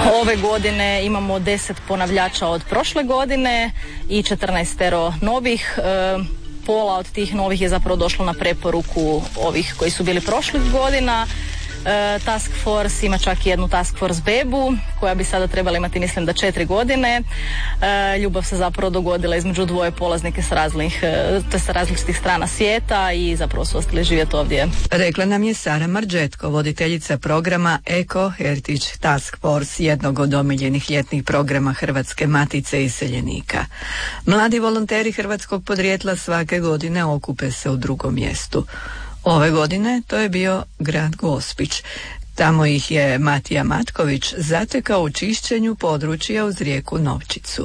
Ove godine imamo 10 ponavljača od prošle godine i 14 novih. Pola od tih novih je zapravo došlo na preporuku ovih koji su bili prošlih godina. Task Force ima čak i jednu Task Force bebu koja bi sada trebala imati, mislim da 4 godine. Ljubav se zapravo dogodila između dvoje polaznike sa različitih strana svijeta i zapravo su ostali živjeti ovdje. Rekla nam je Sara Marđetko, voditeljica programa Eco Heritage Task Force, jednog od omiljenih ljetnih programa Hrvatske matice iseljenika. Mladi volonteri hrvatskog podrijetla svake godine okupe se u drugom mjestu. Ove godine to je bio grad Gospić. Tamo ih je Matija Matković zatekao u čišćenju područja uz rijeku Novčicu.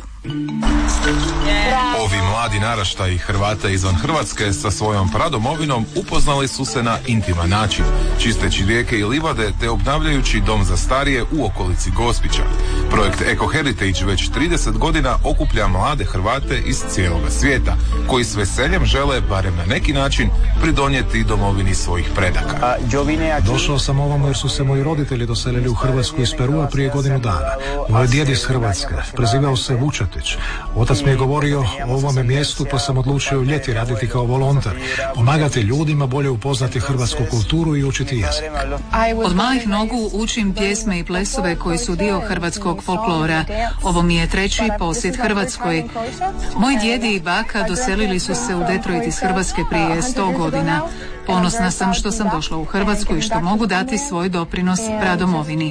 Ovi mladi naraštaji Hrvata izvan Hrvatske sa svojom pradomovinom upoznali su se na intiman način, čisteći rijeke i livade te obnavljajući dom za starije u okolici Gospića. Projekt Eco Heritage već 30 godina okuplja mlade Hrvate iz cijeloga svijeta, koji s veseljem žele, barem na neki način, pridonijeti domovini svojih predaka. Došao sam ovamo jer su se moji roditelji doselili u Hrvatsku iz Perua prije godinu dana. Moj djed iz Hrvatske, prezivao se Vučetić. Otac mi je govorio o ovome mjestu, pa sam odlučio ljeti raditi kao volonter, pomagati ljudima bolje upoznati hrvatsku kulturu i učiti jezik. Od malih nogu učim pjesme i plesove koji su dio hrvatskog folklora. Ovo mi je 3. posjet Hrvatskoj. Moji djedi i baka doselili su se u Detroit iz Hrvatske prije 100 godina. Ponosna sam što sam došla u Hrvatsku i što mogu dati svoj doprinos pradomovini.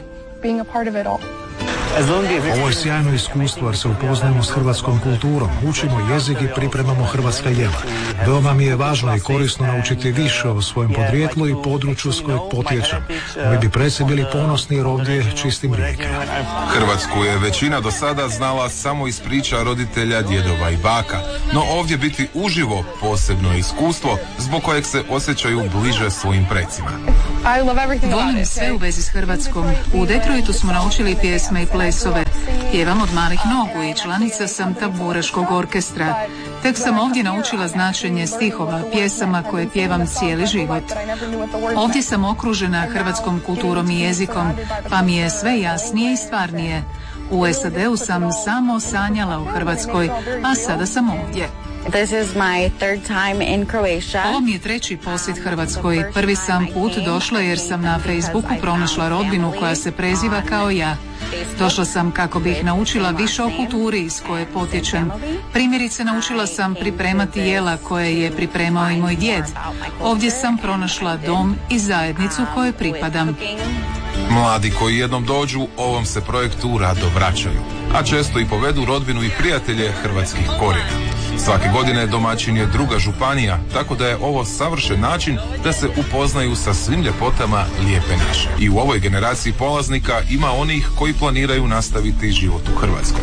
Ovo je sjajno iskustvo jer se upoznajemo s hrvatskom kulturom, učimo jezik i pripremamo hrvatska jela. Veoma mi je važno i korisno naučiti više o svojem podrijetlu i području s kojeg potječem. Mi bi preci bili ponosni jer ovdje čistim rijeke. Hrvatsku je većina do sada znala samo iz priča roditelja, djedova i baka, no ovdje biti uživo posebno iskustvo zbog kojeg se osjećaju bliže svojim precima. Volim sve u vezi s Hrvatskom. U Detroitu smo naučili pjesme i plesove. Pjevam od malih nogu i članica sam tamburaškog orkestra. Tek sam ovdje naučila značenje stihova, pjesama koje pjevam cijeli život. Ovdje sam okružena hrvatskom kulturom i jezikom, pa mi je sve jasnije i stvarnije. U SAD-u sam samo sanjala u Hrvatskoj, a sada sam ovdje. This is my third time in Croatia. Ovo mi je 3. posjet Hrvatskoj. Prvi sam put došla jer sam na Facebooku pronašla rodbinu koja se preziva kao ja. Došla sam kako bih naučila više o kulturi iz koje potječem. Primjerice, naučila sam pripremati jela koje je pripremao i moj djed. Ovdje sam pronašla dom i zajednicu kojoj pripadam. Mladi koji jednom dođu ovom se projektu rado vraćaju, a često i povedu rodbinu i prijatelje hrvatskih korijena. Svake godine domaćin je druga županija, tako da je ovo savršen način da se upoznaju sa svim ljepotama lijepe naše. I u ovoj generaciji polaznika ima onih koji planiraju nastaviti život u Hrvatskoj.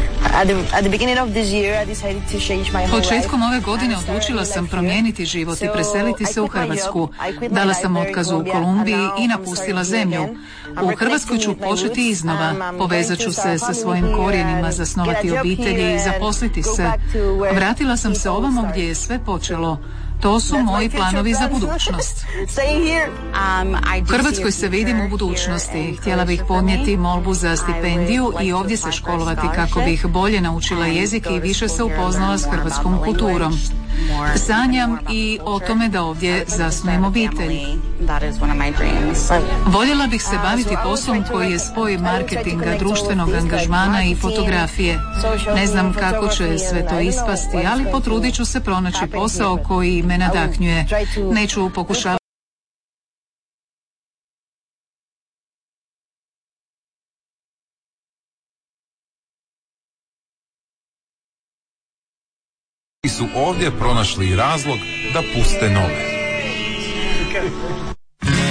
Početkom ove godine odlučila sam promijeniti život i preseliti se u Hrvatsku. Dala sam otkaz u Kolumbiji i napustila zemlju. U Hrvatskoj ću početi iznova. Povezat ću se sa svojim korijenima, zasnovati obitelji i zaposliti se. Vratila sam se ovamo gdje je sve počelo. To su moji planovi za budućnost. U Hrvatskoj se vidim u budućnosti. Htjela bih podnijeti molbu za stipendiju i ovdje se školovati kako bih bolje naučila jezik i više se upoznala s hrvatskom kulturom. Sanjam i o tome da ovdje zasnujem obitelj. Voljela bih se baviti poslom koji je spoj marketinga, društvenog angažmana i fotografije. Ne znam kako će sve to ispasti, ali potrudit ću se pronaći posao koji me nadahnjuje. Neću pokušavati su ovdje pronašli razlog da puste nove.